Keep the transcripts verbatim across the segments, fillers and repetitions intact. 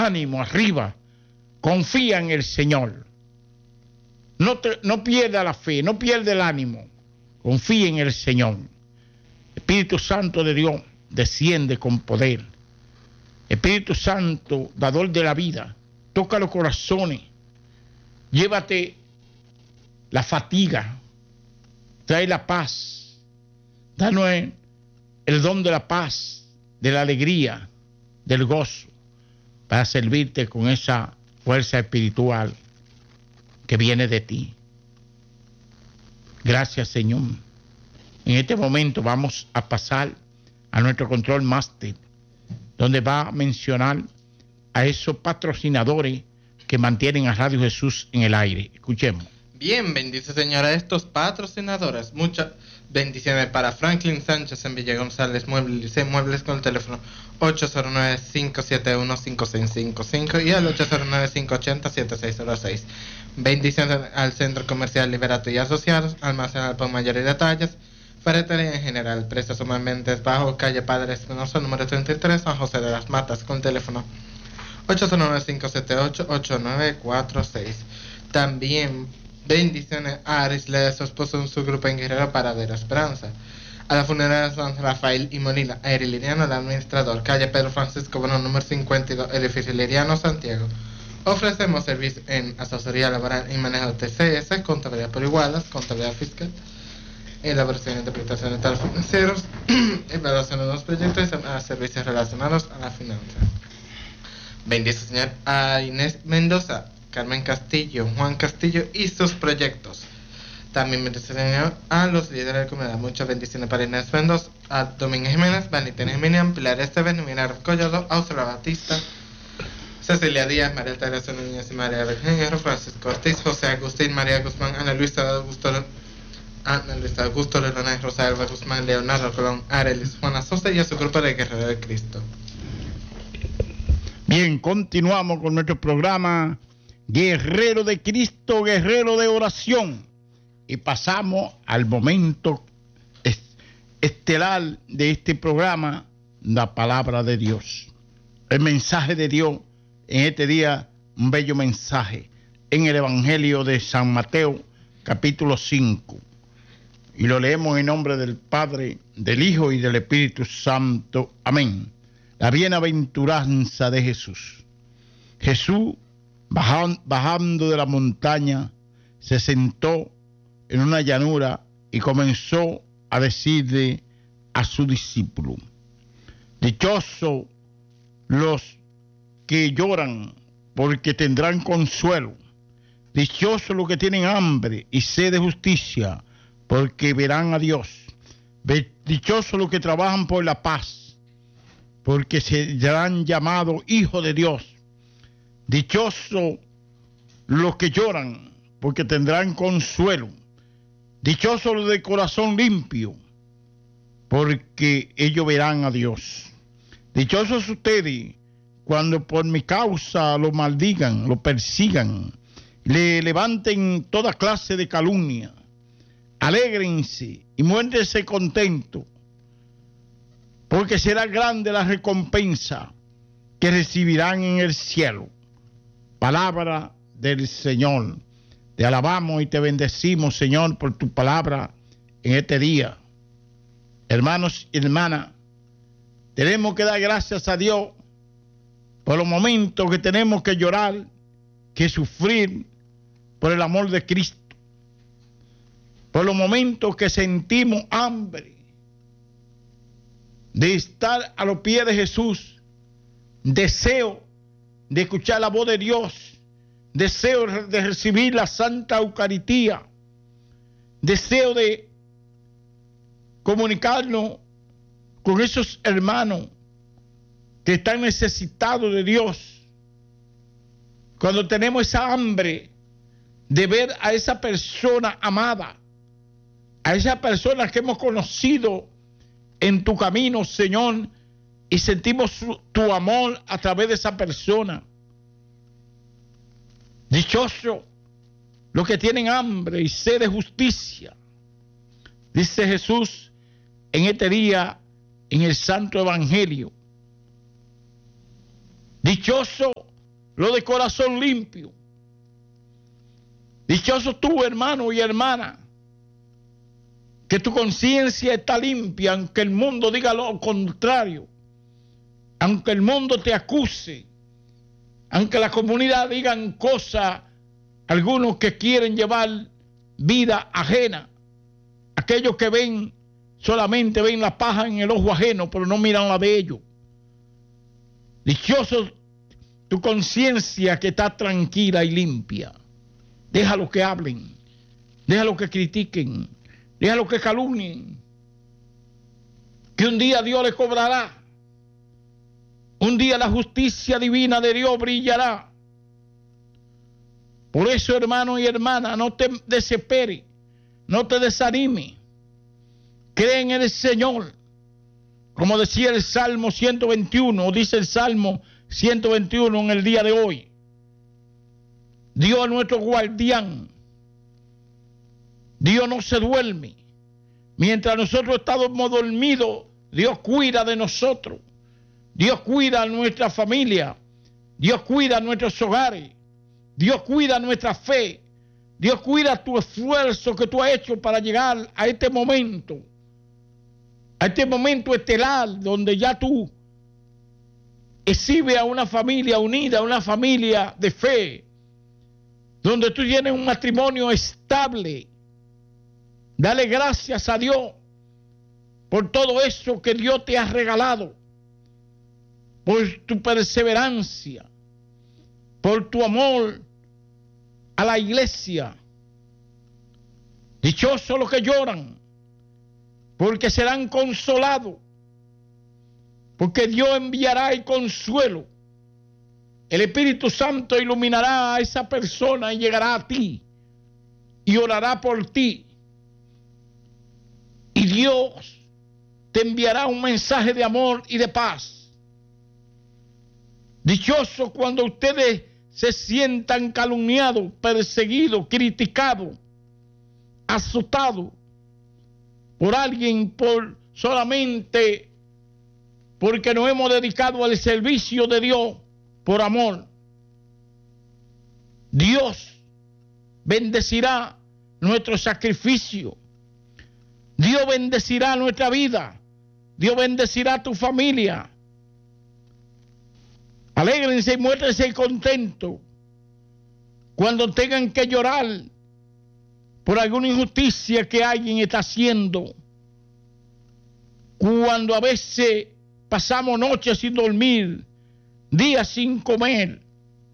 ánimo, arriba. Confía en el Señor. No, te, no pierda la fe, no pierda el ánimo. Confía en el Señor. Espíritu Santo de Dios, desciende con poder. Espíritu Santo, dador de la vida, toca los corazones. Llévate la fatiga. Trae la paz. Danos el, el don de la paz, de la alegría, del gozo, para servirte con esa fuerza espiritual que viene de ti. Gracias, Señor. En este momento vamos a pasar a nuestro control máster, donde va a mencionar a esos patrocinadores que mantienen a Radio Jesús en el aire. Escuchemos. Bien, bendice Señor a estos patrocinadores. Muchas bendiciones para Franklin Sánchez en Villa González Muebles, Muebles con el teléfono ocho cero nueve, cinco siete uno, cinco seis cinco cinco y al ocho cero nueve, cinco ocho cero, siete seis cero seis. Bendiciones al Centro Comercial Liberato y Asociados, almacén al por mayor y detalles, ferretería en general, precios sumamente bajos, calle Padre Espinosa, número treinta y tres, San José de las Matas, con teléfono ocho cero nueve, cinco siete ocho, ocho nueve cuatro seis. También bendiciones a Arisle y su esposo en su grupo en Guerrero para ver Esperanza. A la funeraria San Rafael y Monila, a Eri Liriano, el administrador, calle Pedro Francisco Bueno, número cincuenta y dos, edificio Liriano, Santiago. Ofrecemos servicio en asesoría laboral y manejo de T C S, contabilidad por igualas, contabilidad fiscal, elaboración e interpretación de estados financieros, evaluación de los proyectos y a servicios relacionados a la finanza. Bendice Señor a Inés Mendoza, Carmen Castillo, Juan Castillo y sus proyectos. También bendice Señor a los líderes de la comunidad. Muchas bendiciones para Inés Mendoza, a Domingo Jiménez, Valentina Jiménez, Pilar Esteban, Minar Collado, Austria Batista, Cecilia Díaz, María Teresa Núñez y María Virgen, Francisco Ortiz, José Agustín, María Guzmán, Ana Luisa Augusto, Ana Luisa Augusto, Leonel Rosalba Guzmán, Leonardo Colón, Arelis, Juana Sosa y a su grupo de Guerrero de Cristo. Bien, continuamos con nuestro programa Guerrero de Cristo, Guerrero de Oración. Y pasamos al momento estelar de este programa, la palabra de Dios. El mensaje de Dios en este día, un bello mensaje en el Evangelio de San Mateo, capítulo cinco. Y lo leemos en nombre del Padre, del Hijo y del Espíritu Santo. Amén. La bienaventuranza de Jesús. Jesús, bajando de la montaña, se sentó en una llanura y comenzó a decirle a su discípulo: dichosos los que lloran, porque tendrán consuelo. Dichosos los que tienen hambre y sed de justicia, porque verán a Dios. Dichosos los que trabajan por la paz, porque serán llamados hijos de Dios. Dichosos los que lloran, porque tendrán consuelo. Dichosos los de corazón limpio, porque ellos verán a Dios. Dichosos ustedes cuando por mi causa lo maldigan, lo persigan, le levanten toda clase de calumnia. Alégrense y muéstrense contentos, porque será grande la recompensa que recibirán en el cielo. Palabra del Señor. Te alabamos y te bendecimos, Señor, por tu palabra en este día. Hermanos y hermanas, tenemos que dar gracias a Dios por los momentos que tenemos que llorar, que sufrir por el amor de Cristo. Por los momentos que sentimos hambre de estar a los pies de Jesús, deseo de escuchar la voz de Dios, deseo de recibir la Santa Eucaristía, deseo de comunicarnos con esos hermanos que están necesitados de Dios. Cuando tenemos esa hambre de ver a esa persona amada, a esa persona que hemos conocido en tu camino, Señor, y sentimos su, tu amor a través de esa persona. Dichoso los que tienen hambre y sed de justicia, dice Jesús en este día en el Santo Evangelio. Dichoso lo de corazón limpio. Dichoso tú, hermano y hermana, que tu conciencia está limpia, aunque el mundo diga lo contrario, aunque el mundo te acuse, aunque la comunidad digan cosas, algunos que quieren llevar vida ajena, aquellos que ven, solamente ven la paja en el ojo ajeno, pero no miran la de ellos. Dichoso tu conciencia que está tranquila y limpia. Déjalo que hablen, déjalo que critiquen, déjalo que calumnien, que un día Dios le cobrará. Un día la justicia divina de Dios brillará. Por eso, hermano y hermana, no te desesperes, no te desanimes. Cree en el Señor. Como decía el Salmo ciento veintiuno, o dice el Salmo ciento veintiuno en el día de hoy. Dios es nuestro guardián. Dios no se duerme. Mientras nosotros estamos dormidos, Dios cuida de nosotros. Dios cuida a nuestra familia. Dios cuida a nuestros hogares. Dios cuida nuestra fe. Dios cuida tu esfuerzo que tú has hecho para llegar a este momento. A este momento estelar donde ya tú exhibes a una familia unida, una familia de fe. Donde tú tienes un matrimonio estable. Dale gracias a Dios por todo eso que Dios te ha regalado. Por tu perseverancia, por tu amor a la iglesia. Dichosos los que lloran, porque serán consolados, porque Dios enviará el consuelo. El Espíritu Santo iluminará a esa persona y llegará a ti y orará por ti. Y Dios te enviará un mensaje de amor y de paz. Dichoso cuando ustedes se sientan calumniados, perseguidos, criticados, azotados por alguien, por solamente porque nos hemos dedicado al servicio de Dios por amor. Dios bendecirá nuestro sacrificio. Dios bendecirá nuestra vida. Dios bendecirá tu familia. Alégrense y muéstrense contentos cuando tengan que llorar por alguna injusticia que alguien está haciendo. Cuando a veces pasamos noches sin dormir, días sin comer,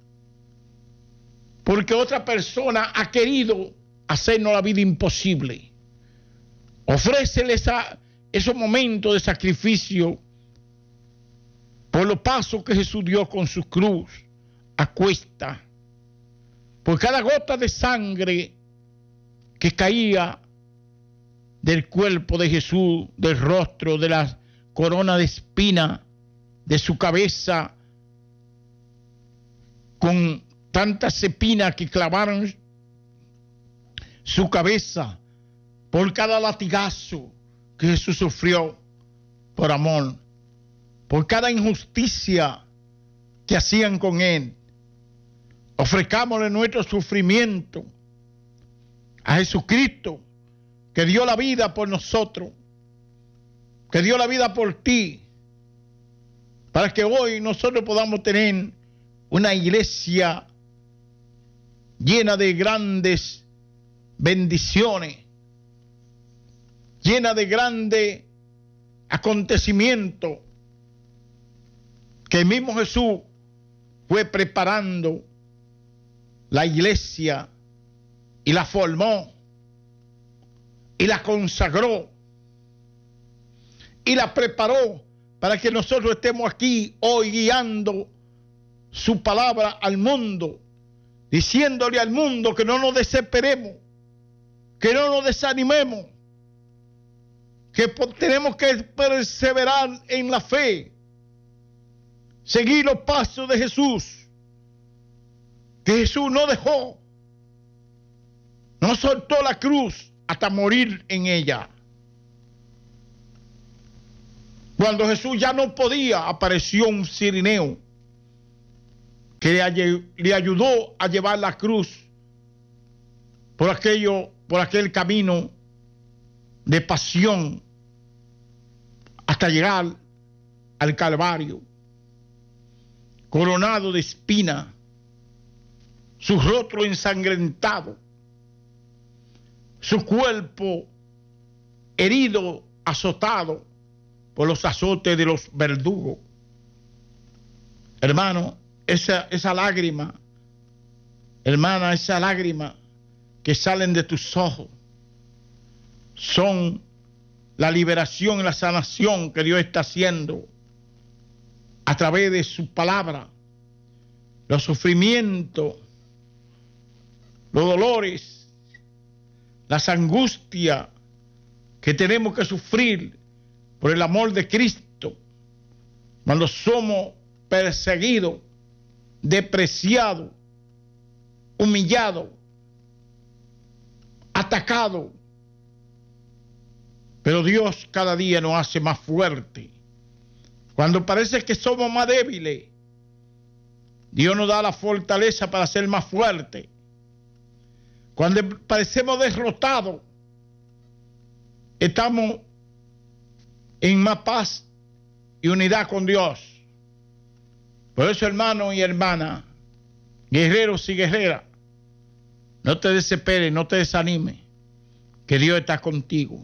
porque otra persona ha querido hacernos la vida imposible. Ofréceles a esos momentos de sacrificio por los pasos que Jesús dio con su cruz a cuesta, por cada gota de sangre que caía del cuerpo de Jesús, del rostro, de la corona de espina, de su cabeza, con tantas espinas que clavaron su cabeza, por cada latigazo que Jesús sufrió por amor, por cada injusticia que hacían con él. Ofrezcámosle nuestro sufrimiento a Jesucristo, que dio la vida por nosotros, que dio la vida por ti, para que hoy nosotros podamos tener una iglesia llena de grandes bendiciones, llena de grandes acontecimientos que el mismo Jesús fue preparando la iglesia y la formó y la consagró y la preparó para que nosotros estemos aquí hoy guiando su palabra al mundo, diciéndole al mundo que no nos desesperemos, que no nos desanimemos, que tenemos que perseverar en la fe, seguir los pasos de Jesús, que Jesús no dejó, no soltó la cruz hasta morir en ella. Cuando Jesús ya no podía, apareció un cirineo que le, le ayudó a llevar la cruz por aquello, por aquel camino de pasión hasta llegar al Calvario, coronado de espina, su rostro ensangrentado, su cuerpo herido, azotado por los azotes de los verdugos. Hermano, esa, esa lágrima, hermana, esa lágrima que salen de tus ojos son la liberación y la sanación que Dios está haciendo a través de su palabra. Los sufrimientos, los dolores, las angustias que tenemos que sufrir por el amor de Cristo, cuando somos perseguidos, despreciados, humillados, atacados. Pero Dios cada día nos hace más fuertes. Cuando parece que somos más débiles, Dios nos da la fortaleza para ser más fuertes. Cuando parecemos derrotados, estamos en más paz y unidad con Dios. Por eso, hermanos y hermanas, guerreros y guerreras, no te desesperes, no te desanimes, que Dios está contigo.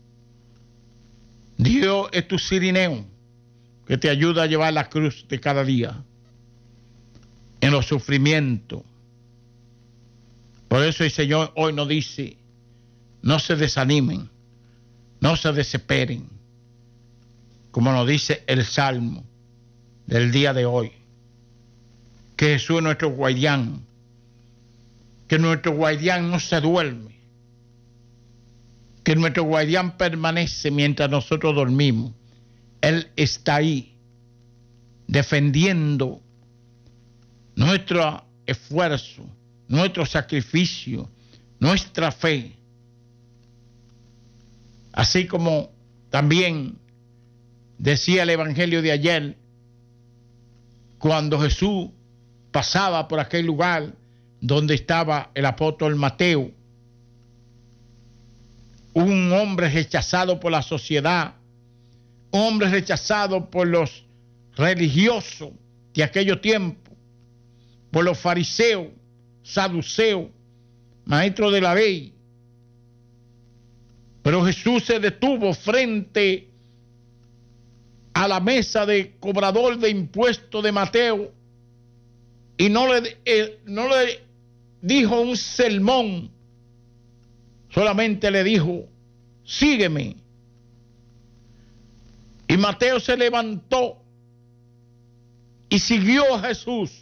Dios es tu cirineo que te ayuda a llevar la cruz de cada día en los sufrimientos. Por eso el Señor hoy nos dice, no se desanimen, no se desesperen, como nos dice el Salmo del día de hoy, que Jesús es nuestro guardián, que nuestro guardián no se duerme, que nuestro guardián permanece mientras nosotros dormimos. Él está ahí defendiendo nuestro esfuerzo, nuestro sacrificio, nuestra fe. Así como también decía el Evangelio de ayer, cuando Jesús pasaba por aquel lugar donde estaba el apóstol Mateo, un hombre rechazado por la sociedad, un hombre rechazado por los religiosos de aquellos tiempos, por los fariseos, saduceos, maestros de la ley. Pero Jesús se detuvo frente a la mesa de cobrador de impuestos de Mateo y no le, eh, no le dijo un sermón, solamente le dijo, sígueme. Y Mateo se levantó y siguió a Jesús.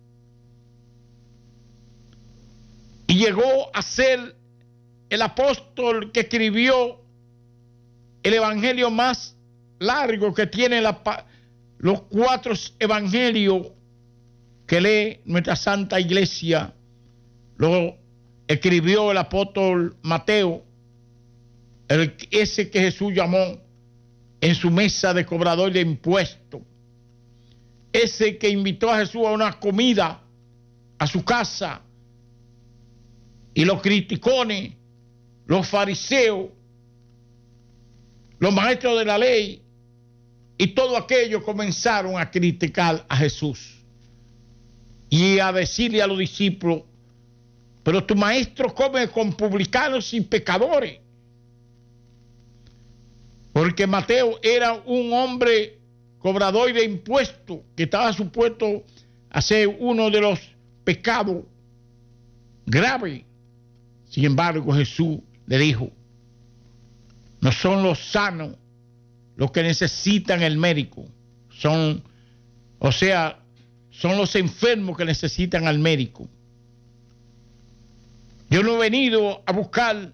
Y llegó a ser el apóstol que escribió el evangelio más largo que tiene la, los cuatro evangelios que lee nuestra Santa Iglesia. Lo escribió el apóstol Mateo, el, ese que Jesús llamó en su mesa de cobrador de impuestos, ese que invitó a Jesús a una comida a su casa, y los criticones, los fariseos, los maestros de la ley y todo aquello comenzaron a criticar a Jesús y a decirle a los discípulos, pero tu maestro come con publicanos y pecadores. Porque Mateo era un hombre cobrador de impuestos que estaba supuesto a ser uno de los pecados graves. Sin embargo, Jesús le dijo, no son los sanos los que necesitan el médico, son, o sea, son los enfermos que necesitan al médico. Yo no he venido a buscar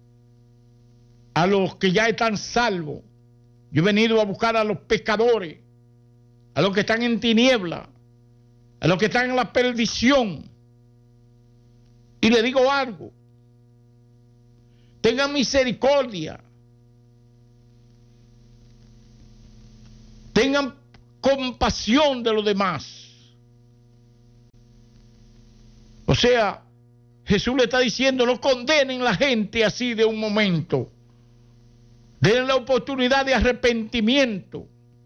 a los que ya están salvos, yo he venido a buscar a los pecadores, a los que están en tiniebla, a los que están en la perdición. Y le digo algo, tengan misericordia, tengan compasión de los demás, O sea, Jesús le está diciendo, no condenen a la gente así de un momento. Den la oportunidad de arrepentimiento.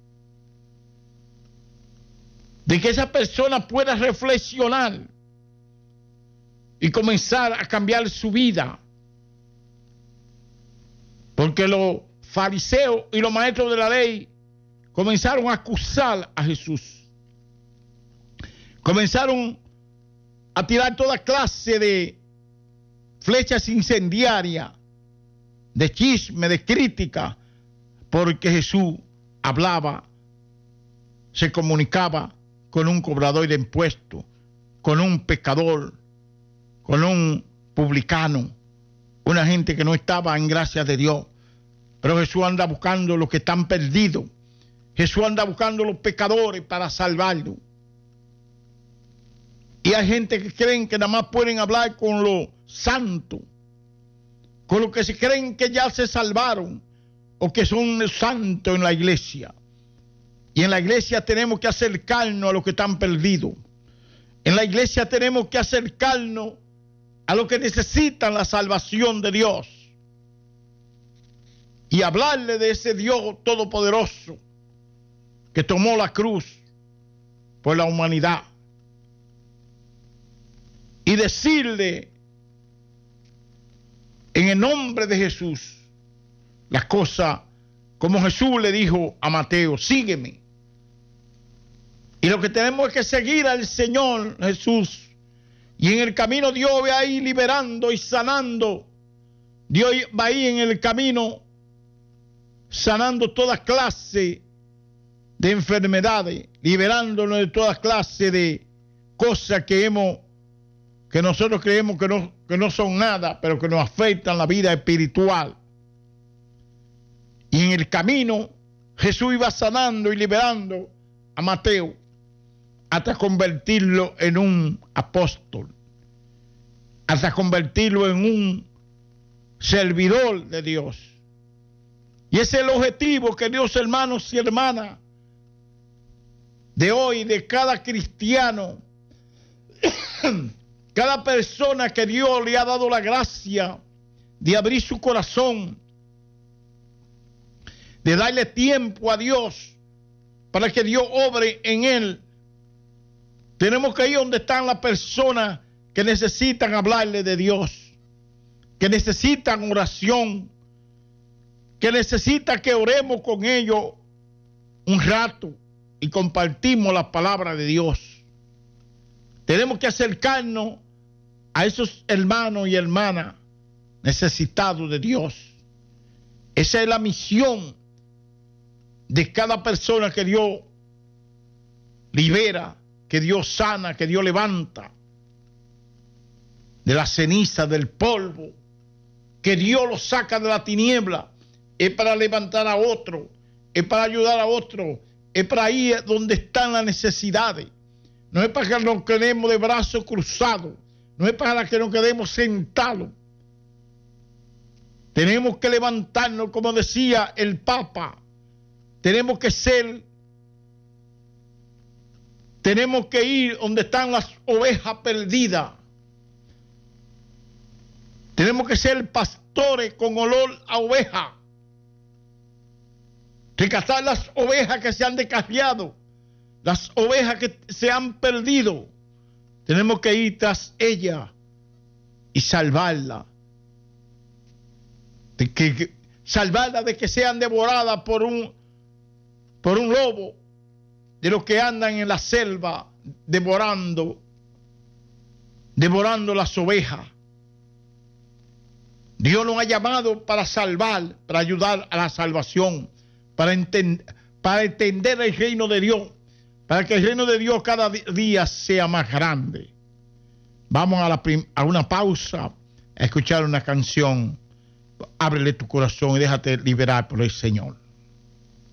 De que esa persona pueda reflexionar y comenzar a cambiar su vida. Porque los fariseos y los maestros de la ley comenzaron a acusar a Jesús. Comenzaron a tirar toda clase de flechas incendiarias, de chisme, de crítica, porque Jesús hablaba, se comunicaba con un cobrador de impuestos, con un pecador, con un publicano, una gente que no estaba en gracia de Dios. Pero Jesús anda buscando los que están perdidos. Jesús anda buscando los pecadores para salvarlos. Y hay gente que creen que nada más pueden hablar con los santos, con los que se creen que ya se salvaron o que son santos en la iglesia. Y en la iglesia tenemos que acercarnos a los que están perdidos. En la iglesia tenemos que acercarnos a los que necesitan la salvación de Dios. Y hablarle de ese Dios todopoderoso que tomó la cruz por la humanidad. Y decirle en el nombre de Jesús las cosas como Jesús le dijo a Mateo, sígueme. Y lo que tenemos es que seguir al Señor Jesús. Y en el camino Dios va a ir liberando y sanando. Dios va a ir en el camino sanando toda clase de enfermedades, liberándonos de toda clase de cosas que hemos, que nosotros creemos que no, que no son nada, pero que nos afectan la vida espiritual. Y en el camino Jesús iba sanando y liberando a Mateo hasta convertirlo en un apóstol, hasta convertirlo en un servidor de Dios. Y ese es el objetivo, queridos hermanos y hermanas, de hoy, de cada cristiano, cada persona que Dios le ha dado la gracia de abrir su corazón, de darle tiempo a Dios para que Dios obre en él. Tenemos que ir donde están las personas que necesitan hablarle de Dios, que necesitan oración, que necesitan que oremos con ellos un rato y compartimos la palabra de Dios. Tenemos que acercarnos a esos hermanos y hermanas necesitados de Dios. Esa es la misión de cada persona que Dios libera, que Dios sana, que Dios levanta de la ceniza, del polvo, que Dios lo saca de la tiniebla. Es para levantar a otro, es para ayudar a otro, es para ir donde están las necesidades. No es para que nos quedemos de brazos cruzados, no es para que nos quedemos sentados. Tenemos que levantarnos, como decía el Papa. Tenemos que ser, tenemos que ir donde están las ovejas perdidas. Tenemos que ser pastores con olor a oveja. Rescatar las ovejas que se han descarriado, las ovejas que se han perdido. Tenemos que ir tras ellas y salvarla. De que, que, salvarla de que sean devoradas por un, por un lobo, de los que andan en la selva devorando, devorando las ovejas. Dios nos ha llamado para salvar, para ayudar a la salvación, para, entend, para entender el reino de Dios, para que el reino de Dios cada día sea más grande. Vamos a, la prim, a una pausa, a escuchar una canción. Ábrele tu corazón y déjate liberar por el Señor.